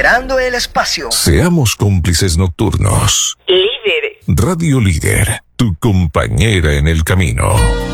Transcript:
liberando el espacio. Seamos cómplices nocturnos. Líder. Radio Líder, tu compañera en el camino.